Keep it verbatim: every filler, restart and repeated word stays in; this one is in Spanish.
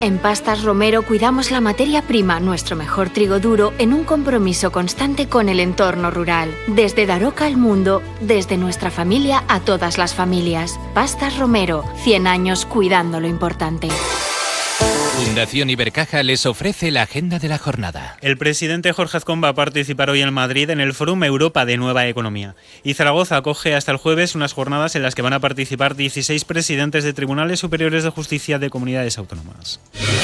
En Pastas Romero cuidamos la materia prima, nuestro mejor trigo duro, en un compromiso constante con el entorno rural. Desde Daroca al mundo, desde nuestra familia a todas las familias. Pastas Romero, cien años cuidando lo importante. Fundación Ibercaja les ofrece la agenda de la jornada. El presidente Jorge Azcón va a participar hoy en Madrid en el Fórum Europa de Nueva Economía. Y Zaragoza acoge hasta el jueves unas jornadas en las que van a participar dieciséis presidentes de tribunales superiores de justicia de comunidades autónomas.